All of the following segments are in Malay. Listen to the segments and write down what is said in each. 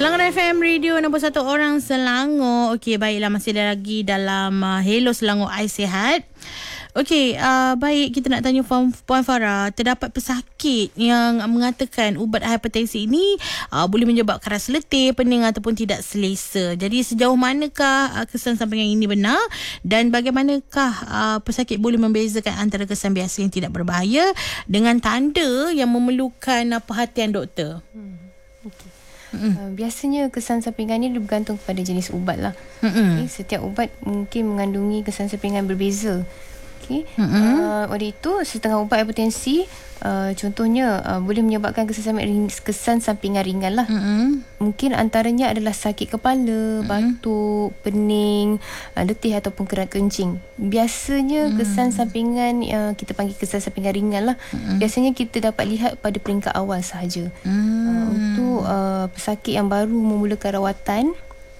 Selangor FM Radio nombor 1 orang Selangor. Okey, baiklah, masih lagi dalam Hello Selangor I Sihat. Okey, baik, kita nak tanya Puan Farah. Terdapat pesakit yang mengatakan ubat hipertensi ini boleh menyebabkan rasa letih, pening ataupun tidak selesa. Jadi sejauh manakah kesan sampingan ini benar, dan bagaimanakah pesakit boleh membezakan antara kesan biasa yang tidak berbahaya dengan tanda yang memerlukan perhatian doktor? Okey. Biasanya kesan sampingan ni bergantung kepada jenis ubat lah. Okay, setiap ubat mungkin mengandungi kesan sampingan berbeza. Okay. Oleh itu, setengah ubat hipertensi contohnya boleh menyebabkan kesan sampingan ringan lah. Mungkin antaranya adalah sakit kepala, batuk, pening, letih ataupun kerat kencing. Biasanya kesan sampingan kita panggil kesan sampingan ringan lah. Biasanya kita dapat lihat pada peringkat awal sahaja. Untuk pesakit yang baru memulakan rawatan,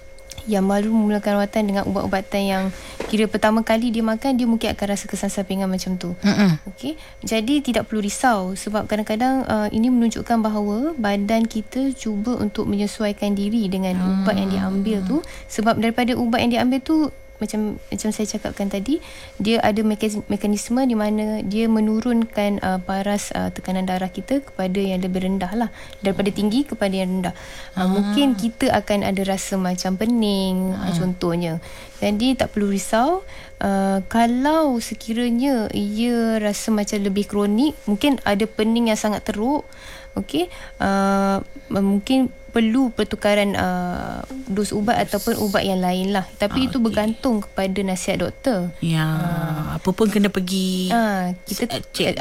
dengan ubat-ubatan yang kira pertama kali dia makan, dia mungkin akan rasa kesan sampingan macam tu. Okey, jadi tidak perlu risau, sebab kadang-kadang ini menunjukkan bahawa badan kita cuba untuk menyesuaikan diri dengan ubat yang diambil tu. Sebab daripada ubat yang diambil tu, macam saya cakapkan tadi, dia ada mekanisme di mana dia menurunkan paras tekanan darah kita kepada yang lebih rendah lah, daripada tinggi kepada yang rendah. Mungkin kita akan ada rasa macam pening, contohnya. Jadi tak perlu risau. Kalau sekiranya ia rasa macam lebih kronik, mungkin ada pening yang sangat teruk, okey, mungkin perlu pertukaran dos ubat ataupun ubat yang lain lah. Tapi itu bergantung kepada nasihat doktor. Ya, apa pun kena pergi kita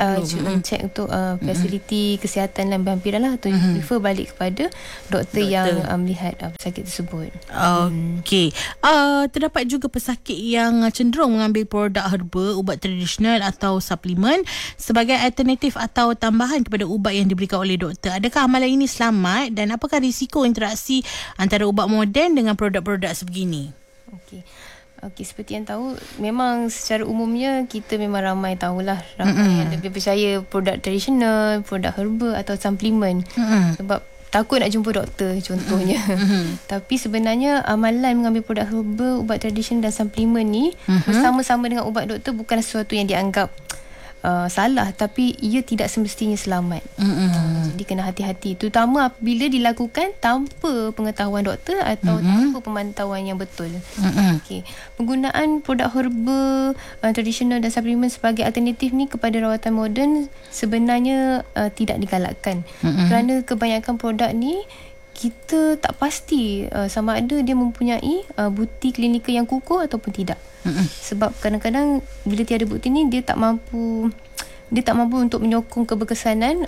cek untuk fasiliti kesihatan dan berhampiran lah, atau refer balik kepada doktor yang melihat pesakit tersebut. Okey, terdapat juga pesakit yang cenderung mengambil produk herba, ubat tradisional atau suplemen sebagai alternatif atau tambahan kepada ubat yang diberikan oleh doktor. Adakah amalan ini selamat, dan apakah risiko interaksi antara ubat moden dengan produk-produk sebegini? Okey, seperti yang tahu, memang secara umumnya kita memang ramai tahulah, ramai yang lebih percaya produk tradisional, produk herba atau suplemen. Sebab takut nak jumpa doktor contohnya. Tapi sebenarnya amalan mengambil produk herba, ubat tradisional dan suplemen ni bersama-sama dengan ubat doktor bukan sesuatu yang dianggap salah, tapi ia tidak semestinya selamat. Jadi kena hati-hati, terutama apabila dilakukan tanpa pengetahuan doktor atau tanpa pemantauan yang betul. Okay. Penggunaan produk herba, tradisional dan suplemen sebagai alternatif ni kepada rawatan moden sebenarnya tidak digalakkan. Kerana kebanyakan produk ni kita tak pasti sama ada dia mempunyai bukti klinikal yang kukuh ataupun tidak. Sebab kadang-kadang bila tiada bukti ni, dia tak mampu untuk menyokong keberkesanan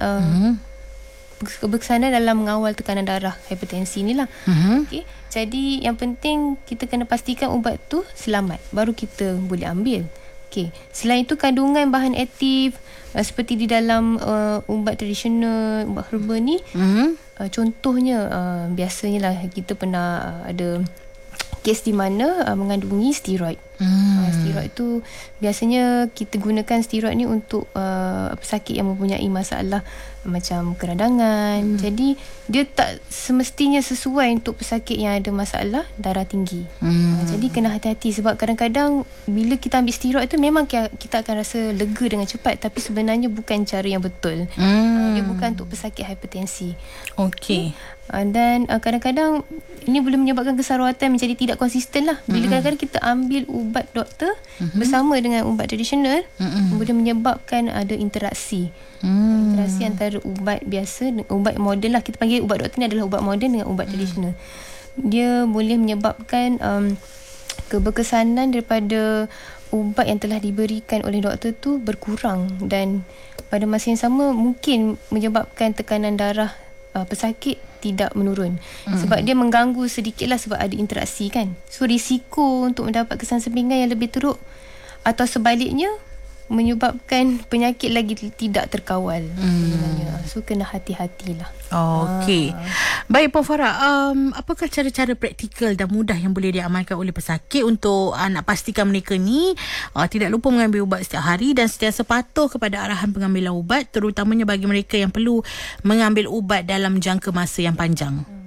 dalam mengawal tekanan darah hipertensi ni lah. Okay. Jadi yang penting kita kena pastikan ubat tu selamat, baru kita boleh ambil. Okay. Selain itu, kandungan bahan aktif seperti di dalam ubat tradisional, ubat herba ni, contohnya biasanya lah kita pernah ada kes di mana mengandungi steroid. Steroid tu biasanya kita gunakan steroid ni untuk pesakit yang mempunyai masalah macam keradangan. Jadi dia tak semestinya sesuai untuk pesakit yang ada masalah darah tinggi. Jadi kena hati-hati, sebab kadang-kadang bila kita ambil steroid tu memang kita akan rasa lega dengan cepat, tapi sebenarnya bukan cara yang betul. Dia bukan untuk pesakit hipertensi. Okey. Dan kadang-kadang ini boleh menyebabkan kesan rawatan menjadi tidak konsisten lah. Bila kadang-kadang kita ambil ubat doktor bersama dengan ubat tradisional, boleh menyebabkan ada interaksi. Interaksi antara ubat biasa, ubat moden lah, kita panggil ubat doktor ni adalah ubat moden dengan ubat tradisional. Dia boleh menyebabkan keberkesanan daripada ubat yang telah diberikan oleh doktor tu berkurang, dan pada masa yang sama mungkin menyebabkan tekanan darah pesakit tidak menurun. Sebab dia mengganggu sedikit lah, sebab ada interaksi kan. So risiko untuk mendapat kesan sampingan yang lebih teruk atau sebaliknya menyebabkan penyakit lagi tidak terkawal sebenarnya. So kena hati-hatilah. Okey. Baik Puan Farah, apakah cara-cara praktikal dan mudah yang boleh diamalkan oleh pesakit untuk nak pastikan mereka ni tidak lupa mengambil ubat setiap hari dan sentiasa patuh kepada arahan pengambilan ubat, terutamanya bagi mereka yang perlu mengambil ubat dalam jangka masa yang panjang?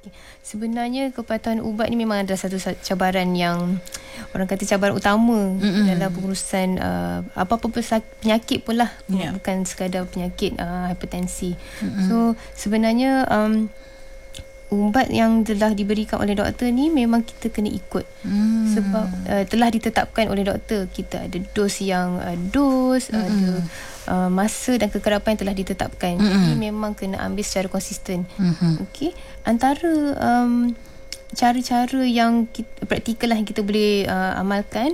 Sebenarnya kepatuhan ubat ni memang adalah satu cabaran yang orang kata cabaran utama dalam pengurusan apa-apa penyakit pun lah. Bukan sekadar penyakit hipertensi. So sebenarnya ubat yang telah diberikan oleh doktor ni memang kita kena ikut. Sebab telah ditetapkan oleh doktor. Kita ada dos yang ada masa dan kekerapan yang telah ditetapkan. Jadi memang kena ambil secara konsisten. Okey. Antara cara-cara yang praktikal lah yang kita boleh amalkan,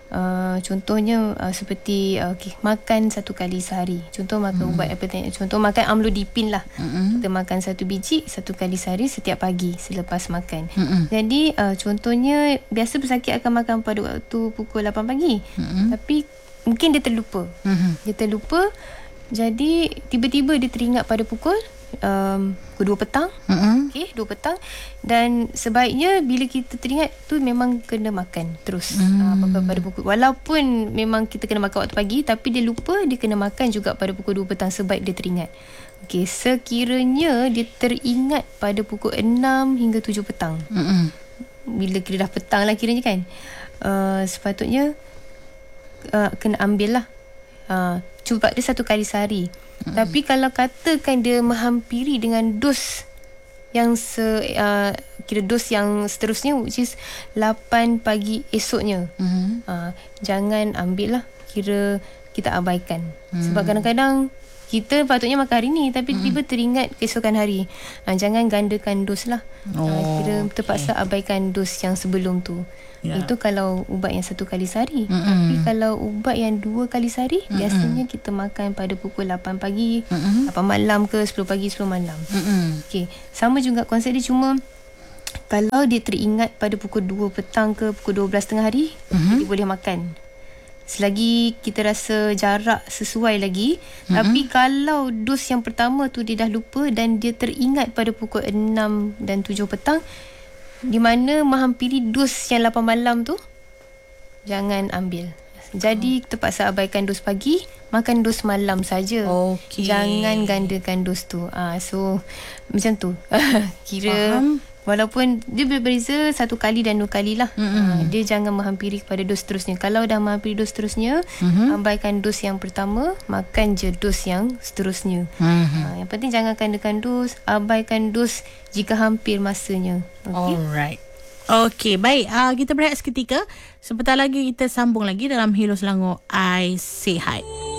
contohnya seperti makan 1 kali sehari. Contoh makan ubat contoh makan amlodipin lah. Kita makan 1 biji 1 kali sehari setiap pagi selepas makan. Jadi contohnya biasa pesakit akan makan pada waktu pukul 8 pagi. Tapi mungkin dia terlupa. Dia terlupa. Jadi tiba-tiba dia teringat pada pukul 2 petang. Okey, 2 petang. Dan sebaiknya bila kita teringat tu memang kena makan terus. Pada pukul, walaupun memang kita kena makan waktu pagi, tapi dia lupa, dia kena makan juga pada pukul 2 petang sebab dia teringat. Okey, sekiranya dia teringat pada pukul 6 hingga 7 petang. Bila kira dah petang lah kiranya kan. Sepatutnya kena ambil lah. Cuba dia 1 kali sehari. Tapi kalau katakan dia menghampiri dengan dos yang kira dos yang seterusnya, which is 8 pagi esoknya, jangan ambil lah. Kira kita abaikan. Sebab kadang-kadang kita patutnya makan hari ni tapi tiba-tiba teringat keesokan hari. Jangan gandakan dos lah. Kira terpaksa abaikan dos yang sebelum tu. Itu kalau ubat yang 1 kali sehari. Tapi kalau ubat yang 2 kali sehari, biasanya kita makan pada pukul 8 pagi, 8 malam ke 10 pagi 10 malam. Okey, sama juga konsep dia, cuma kalau dia teringat pada pukul 2 petang ke pukul 12 tengah hari, dia boleh makan. Selagi kita rasa jarak sesuai lagi. Tapi kalau dos yang pertama tu dia dah lupa dan dia teringat pada pukul 6 dan 7 petang, di mana menghampiri dos yang 8 malam tu, jangan ambil. Jadi terpaksa abaikan dos pagi, makan dos malam saja. Jangan gandakan dos tu. So macam tu. Kira faham. Walaupun dia berbeza 1 kali dan 2 kali lah. Dia jangan menghampiri kepada dos seterusnya. Kalau dah menghampiri dos seterusnya, abaikan dos yang pertama, makan je dos yang seterusnya. Yang penting jangan gandakan dos, abaikan dos jika hampir masanya. Alright. Okey, baik. Kita berehat seketika. Sebentar lagi kita sambung lagi dalam Hello Selangor I Sihat.